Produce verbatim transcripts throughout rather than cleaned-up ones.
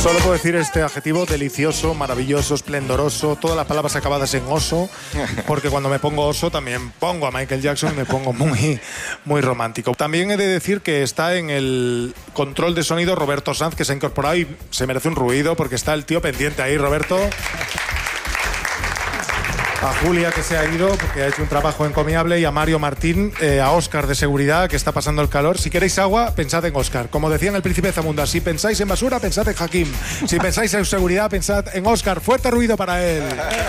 Solo puedo decir este adjetivo: delicioso, maravilloso, esplendoroso, todas las palabras acabadas en oso, porque cuando me pongo oso también pongo a Michael Jackson y me pongo muy, muy romántico. También he de decir que está en el control de sonido Roberto Sanz, que se ha incorporado y se merece un ruido porque está el tío pendiente ahí, Roberto. A Julia, que se ha ido porque ha hecho un trabajo encomiable, y a Mario Martín, eh, a Óscar de seguridad, que está pasando el calor. Si queréis agua, pensad en Óscar. Como decía en El Príncipe de Zamunda, si pensáis en basura, pensad en Hakim. Si pensáis en seguridad, pensad en Óscar. Fuerte ruido para él.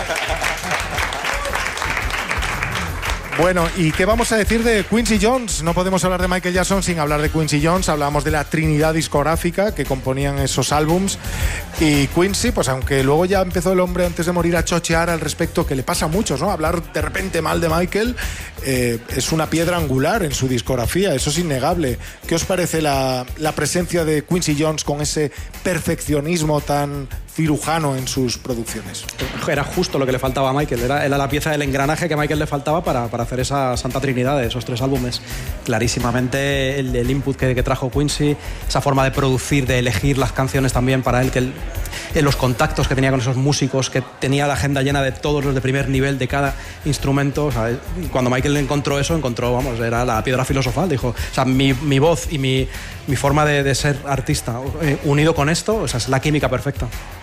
Bueno, ¿y qué vamos a decir de Quincy Jones? No podemos hablar de Michael Jackson sin hablar de Quincy Jones. Hablábamos de la trinidad discográfica que componían esos álbums. Y Quincy, pues aunque luego ya empezó el hombre antes de morir a chochear al respecto, que le pasa a muchos, ¿no? Hablar de repente mal de Michael, eh, es una piedra angular en su discografía, eso es innegable. ¿Qué os parece la, la presencia de Quincy Jones con ese perfeccionismo tan cirujano en sus producciones? Era justo lo que le faltaba a Michael, era, era la pieza del engranaje que a Michael le faltaba para, para hacer esa santa trinidad de esos tres álbumes. Clarísimamente el, el input que, que trajo Quincy, esa forma de producir, de elegir las canciones también para él, que él, en los contactos que tenía con esos músicos, que tenía la agenda llena de todos los de primer nivel de cada instrumento. O sea, cuando Michael encontró eso, encontró, vamos, era la piedra filosofal. Dijo, o sea, mi, mi voz y mi, mi forma de, de ser artista eh, unido con esto, o sea, es la química perfecta.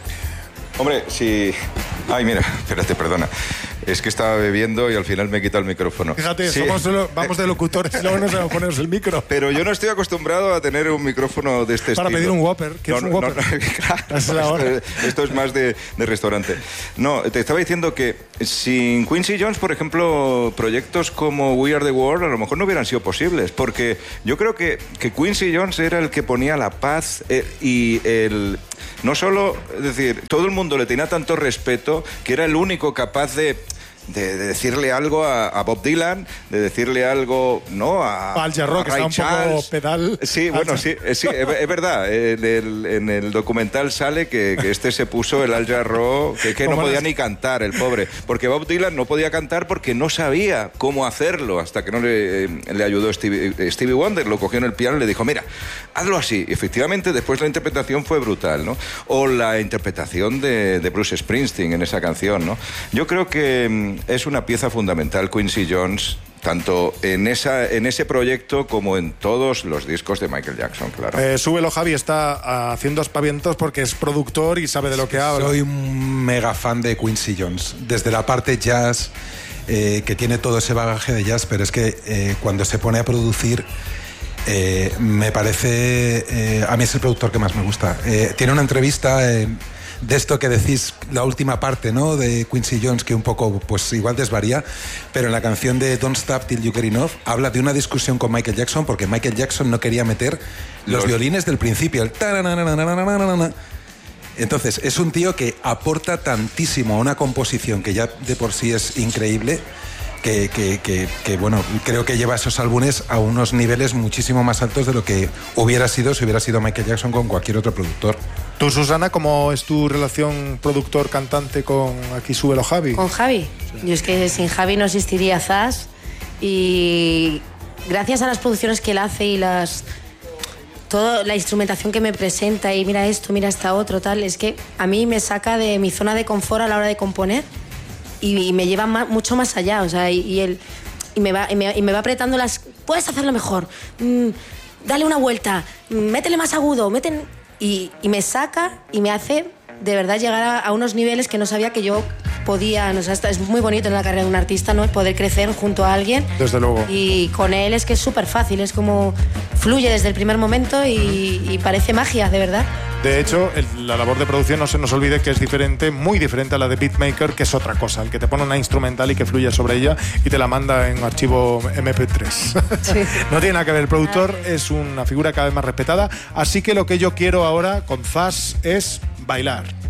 Hombre, si... Ay, mira, espérate, perdona. Es que estaba bebiendo y al final me he quitado el micrófono. Fíjate, sí. somos solo, vamos de locutores y luego nos vamos a ponernos el micro. Pero yo no estoy acostumbrado a tener un micrófono de este Para estilo. Para pedir un Whopper. ¿Qué no, es un no, Whopper? No, claro, es la hora. Esto, esto es más de, de restaurante. No, te estaba diciendo que sin Quincy Jones, por ejemplo, proyectos como We Are The World a lo mejor no hubieran sido posibles, porque yo creo que, que Quincy Jones era el que ponía la paz eh, y el... No solo, es decir, todo el mundo le tenía tanto respeto que era el único capaz de... De, de decirle algo a, a Bob Dylan, de decirle algo, ¿no? A, Al Jarro, que está un Charles. poco pedal. Sí, bueno, sí, sí es, es verdad. En el, en el documental sale que, que este se puso el Al Jarro, que, que no podía ni cantar, el pobre. Porque Bob Dylan no podía cantar porque no sabía cómo hacerlo, hasta que no le, le ayudó Stevie, Stevie Wonder, lo cogió en el piano y le dijo, mira, hazlo así. Y efectivamente, después la interpretación fue brutal, ¿no? O la interpretación de, de Bruce Springsteen en esa canción, ¿no? Yo creo que es una pieza fundamental Quincy Jones, tanto en, esa, en ese proyecto como en todos los discos de Michael Jackson, claro. Eh, súbelo, Javi, está haciendo aspavientos porque es productor y sabe de lo que habla. Soy un mega fan de Quincy Jones, desde la parte jazz, eh, que tiene todo ese bagaje de jazz, pero es que eh, cuando se pone a producir... Eh, me parece... Eh, a mí es el productor que más me gusta. Eh, tiene una entrevista... Eh, de esto que decís, la última parte, ¿no?, de Quincy Jones, que un poco, pues igual desvaría, pero en la canción de Don't Stop Till You Get Enough habla de una discusión con Michael Jackson porque Michael Jackson no quería meter los, los... violines del principio, el tarananananananana. Entonces, es un tío que aporta tantísimo a una composición que ya de por sí es increíble, que, que, que, que bueno, creo que lleva esos álbumes a unos niveles muchísimo más altos de lo que hubiera sido si hubiera sido Michael Jackson con cualquier otro productor. ¿Tú, Susana, cómo es tu relación productor-cantante con Aquí Súbelo, Javi? Con Javi. Sí. Yo es que sin Javi no existiría Zas, y gracias a las producciones que él hace y las toda la instrumentación que me presenta y mira esto, mira esta otro, tal, es que a mí me saca de mi zona de confort a la hora de componer y, y me lleva más, mucho más allá, o sea, y, y él y me va y me, y me va apretando las, puedes hacerlo mejor, mm, dale una vuelta, mm, métele más agudo, métele... Y, y me saca y me hace de verdad llegar a, a unos niveles que no sabía que yo podía, ¿no? O sea, es muy bonito en la carrera de un artista, ¿no?, poder crecer junto a alguien. Desde luego. Y con él es que es súper fácil, es como fluye desde el primer momento y, y parece magia, de verdad. De hecho, el, la labor de producción, no se nos olvide que es diferente, muy diferente a la de beatmaker, que es otra cosa, el que te pone una instrumental y que fluye sobre ella y te la manda en archivo eme pe tres. Sí. No tiene nada que ver, el productor es una figura cada vez más respetada, así que lo que yo quiero ahora con Zas es bailar.